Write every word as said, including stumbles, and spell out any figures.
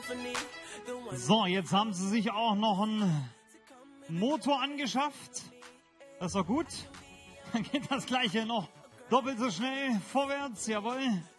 So, jetzt haben sie sich auch noch einen Motor angeschafft. Das ist doch gut. Dann geht das Gleiche noch doppelt so schnell vorwärts. Jawohl.